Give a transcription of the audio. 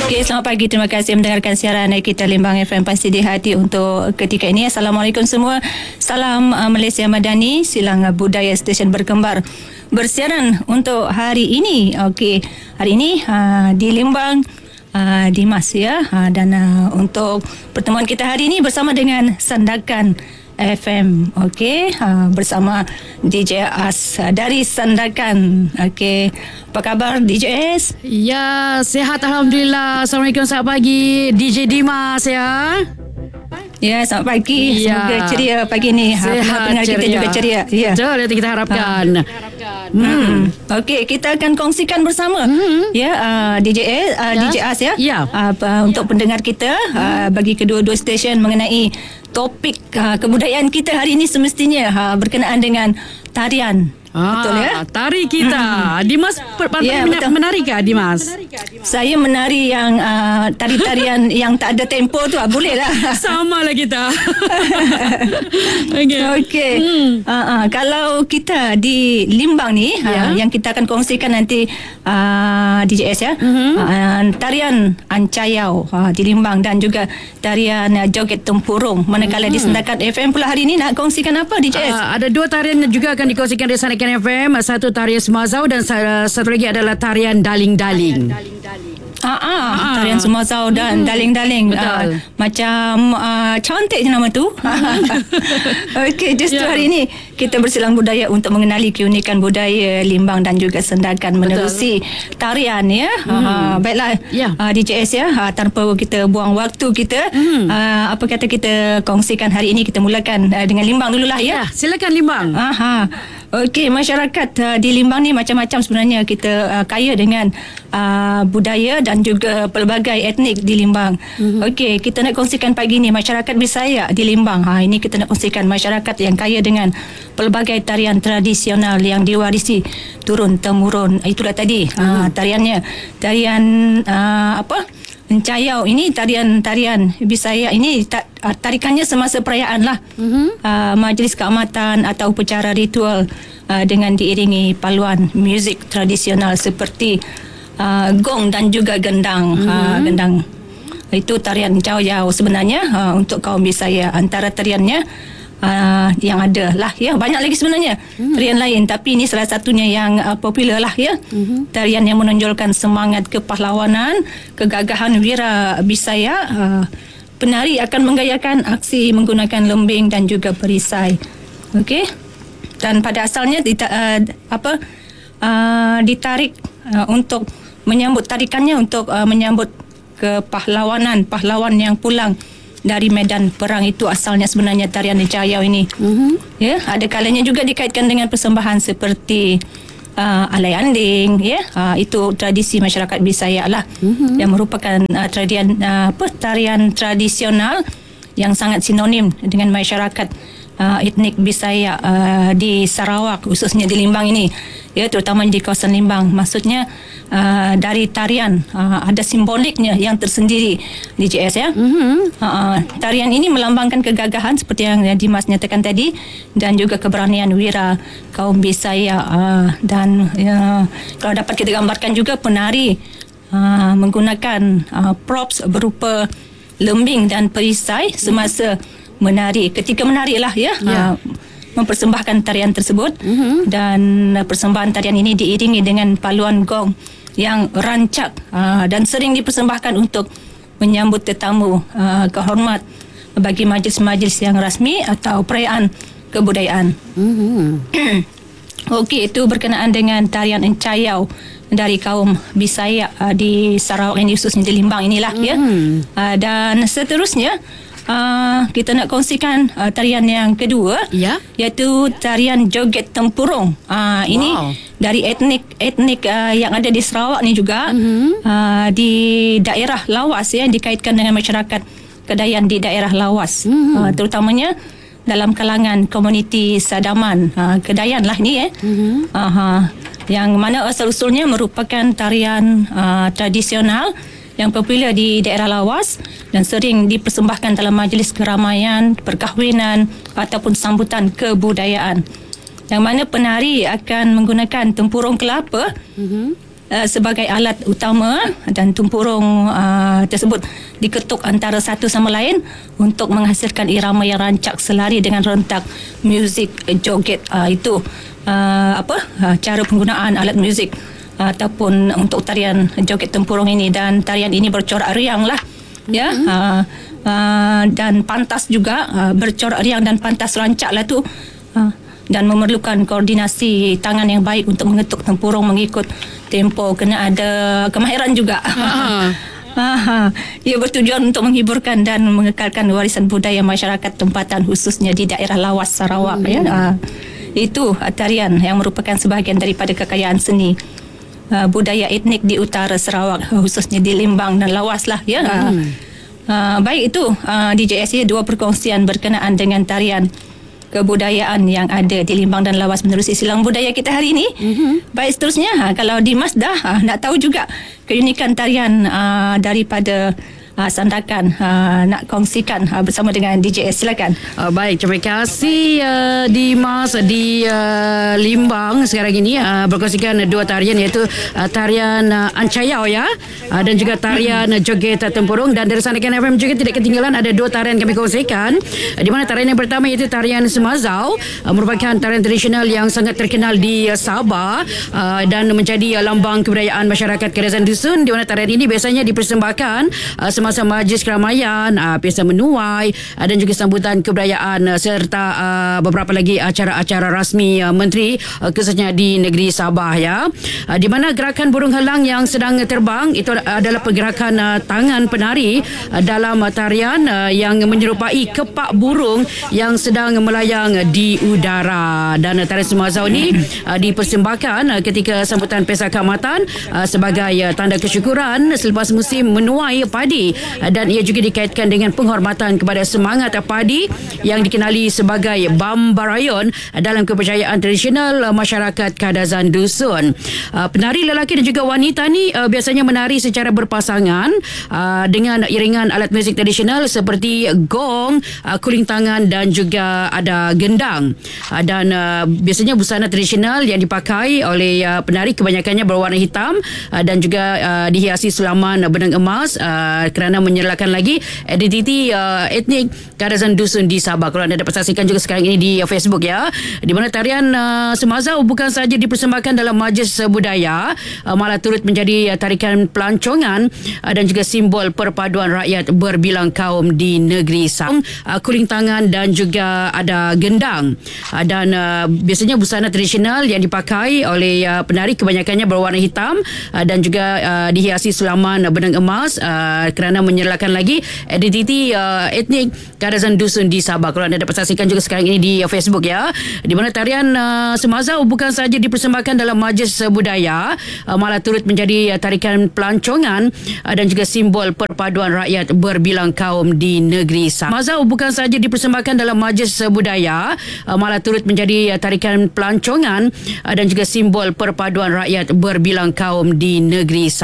Okey, selamat pagi. Terima kasih mendengarkan siaran kita Limbang FM Pasti di Hati untuk ketika ini. Assalamualaikum semua. Salam Malaysia Madani, silang budaya stesen berkembar. Bersiaran untuk hari ini. Okey, hari ini di Limbang Dimas ya. Dan untuk pertemuan kita hari ini bersama dengan Sandakan FM. Okey, bersama DJ As dari Sandakan. Okey, apa khabar DJ S? Ya, sihat alhamdulillah. Assalamualaikum, selamat pagi DJ Dimas ya. Ya, selamat pagi. Ya. Semoga ceria pagi ni. Pendengar kita juga ceria. Ya. Betul, itu kita harapkan. Okey, kita akan kongsikan bersama ya DJ As ya. Ya. Untuk pendengar kita bagi kedua-dua stesen mengenai topik kebudayaan kita hari ini semestinya berkenaan dengan tarian. Betul ya? Tari kita. Dimas menari ke Dimas? Saya menari yang tari-tarian yang tak ada tempo tu boleh lah. Sama lah kita. Okey. Kalau kita di Limbang ni yang kita akan kongsikan nanti DJS ya. Tarian Ancayau di Limbang dan juga tarian joget tempurung. Manakala di Sandakan FM pula hari ini nak kongsikan apa DJS? Ada dua tarian yang juga akan dikongsikan di Sandakan FM. Satu tarian Sumazau dan satu lagi adalah tarian Daling-Daling. Tarian Sumazau dan Daling-Daling. Macam cantik je nama tu. Okey, justru hari ini kita bersilang budaya untuk mengenali keunikan budaya Limbang dan juga Sandakan menerusi tarian ya. Baiklah DJS ya, tanpa kita buang waktu kita, apa kata kita kongsikan hari ini, kita mulakan dengan Limbang dululah ya. Silakan Limbang. Okey, masyarakat di Limbang ni macam-macam sebenarnya. Kita kaya dengan budaya dan juga pelbagai etnik di Limbang. Okey, kita nak kongsikan pagi ni masyarakat Bisaya di Limbang. Ini kita nak kongsikan masyarakat yang kaya dengan pelbagai tarian tradisional yang diwarisi turun temurun. Itulah tadi tariannya. Tarian Encayau ini tarian Bisaya ini tarikannya semasa perayaan lah. Majlis keamatan atau upacara ritual dengan diiringi paluan muzik tradisional seperti gong dan juga gendang. Gendang itu tarian Encayau sebenarnya untuk kaum Bisaya. Antara tariannya yang ada lah ya, banyak lagi sebenarnya tarian lain, tapi ini salah satunya yang popular lah ya. Tarian yang menonjolkan semangat kepahlawanan, kegagahan wira Bisaya. Penari akan menggayakan aksi menggunakan lembing dan juga perisai. Okey, dan pada asalnya ditarik untuk menyambut, tarikannya untuk menyambut kepahlawanan pahlawan yang pulang dari medan perang. Itu asalnya sebenarnya tarian Encayau ini. Ya, ada kalanya juga dikaitkan dengan persembahan seperti alai anding ya. Itu tradisi masyarakat Bisaya lah, yang merupakan tarian tradisional yang sangat sinonim dengan masyarakat etnik Bisaya di Sarawak, khususnya di Limbang ini ya, terutama di kawasan Limbang. Maksudnya dari tarian ada simboliknya yang tersendiri DJS ya. Tarian ini melambangkan kegagahan seperti yang Dimas nyatakan tadi, dan juga keberanian wira kaum Bisaya. Dan kalau dapat kita gambarkan juga, penari menggunakan props berupa lembing dan perisai semasa menari. Ketika menari lah ya, mempersembahkan tarian tersebut. Dan persembahan tarian ini diiringi dengan paluan gong yang rancak dan sering dipersembahkan untuk menyambut tetamu kehormat bagi majlis-majlis yang rasmi atau perayaan kebudayaan. Okey, itu berkenaan dengan tarian Encayau dari kaum Bisaya di Sarawak ini, khususnya di Limbang inilah ya. Dan seterusnya kita nak kongsikan tarian yang kedua, iaitu tarian joget tempurung. Ini dari etnik yang ada di Sarawak ni juga, di daerah lawas ya, dikaitkan dengan masyarakat Kedayan di daerah lawas, terutamanya dalam kalangan komuniti Sadaman Kedayan lah ni yang mana asal-usulnya merupakan tarian tradisional yang popular di daerah lawas dan sering dipersembahkan dalam majlis keramaian, perkahwinan ataupun sambutan kebudayaan. Yang mana penari akan menggunakan tempurung kelapa sebagai alat utama dan tempurung tersebut diketuk antara satu sama lain untuk menghasilkan irama yang rancak selari dengan rentak muzik joget. Itu cara penggunaan alat muzik ataupun untuk tarian joget tempurung ini, dan tarian ini bercorak riang lah ya. Dan pantas juga, bercorak riang dan pantas rancak lah tu, dan memerlukan koordinasi tangan yang baik untuk mengetuk tempurung mengikut tempo. Kena ada kemahiran juga. Ia bertujuan untuk menghiburkan dan mengekalkan warisan budaya masyarakat tempatan, khususnya di daerah lawas Sarawak. Itu tarian yang merupakan sebahagian daripada kekayaan seni budaya etnik di utara Sarawak, khususnya di Limbang dan Lawas lah ya. Baik, itu DJSA dua perkongsian berkenaan dengan tarian kebudayaan yang ada di Limbang dan Lawas menerusi silang budaya kita hari ini. Baik, seterusnya kalau Dimas dah nak tahu juga keunikan tarian daripada Sandakan, nak kongsikan bersama dengan DJS, silakan. Baik, terima kasih Dimas di Limbang sekarang ini berkongsikan dua tarian, iaitu tarian Ancayau ya, dan juga tarian joget tempurung. Dan dari Sandakan FM juga tidak ketinggalan ada dua tarian kami kongsikan, di mana tarian yang pertama iaitu tarian Semazau, merupakan tarian tradisional yang sangat terkenal di Sabah dan menjadi lambang kebudayaan masyarakat Kadazan Dusun, di mana tarian ini biasanya dipersembahkan semasa majlis keramaian, pesta menuai dan juga sambutan kebudayaan, serta beberapa lagi acara-acara rasmi menteri, khususnya di negeri Sabah ya. Di mana gerakan burung helang yang sedang terbang itu adalah pergerakan tangan penari dalam tarian yang menyerupai kepak burung yang sedang melayang di udara. Dan tarian Semazau ini dipersembahkan ketika sambutan pesta keamatan sebagai tanda kesyukuran selepas musim menuai padi, dan ia juga dikaitkan dengan penghormatan kepada semangat padi yang dikenali sebagai Bambarayon dalam kepercayaan tradisional masyarakat Kadazan Dusun. Penari lelaki dan juga wanita ni biasanya menari secara berpasangan dengan iringan alat muzik tradisional seperti gong, kuling tangan dan juga ada gendang. Dan biasanya busana tradisional yang dipakai oleh penari kebanyakannya berwarna hitam dan juga dihiasi sulaman benang emas kerana menyerlakan lagi identiti etnik Kadazan Dusun di Sabah. Kalau anda dapat saksikan juga sekarang ini di Facebook ya, di mana tarian Semazau bukan sahaja dipersembahkan dalam majlis budaya, malah turut menjadi tarikan pelancongan dan juga simbol perpaduan rakyat berbilang kaum di negeri Sabah. Kuling tangan dan juga ada gendang, dan biasanya busana tradisional yang dipakai oleh penari kebanyakannya berwarna hitam dan juga dihiasi sulaman benang emas kerana menyerlakan lagi identiti etnik Kadazan Dusun di Sabah. Kalau anda dapat saksikan juga sekarang ini di Facebook ya, di mana tarian Semazau bukan sahaja dipersembahkan dalam majlis budaya, malah turut menjadi tarikan pelancongan dan juga simbol perpaduan rakyat berbilang kaum di negeri Sabah. Semazau bukan sahaja dipersembahkan dalam majlis budaya, malah turut menjadi tarikan pelancongan dan juga simbol perpaduan rakyat berbilang kaum di negeri Sabah.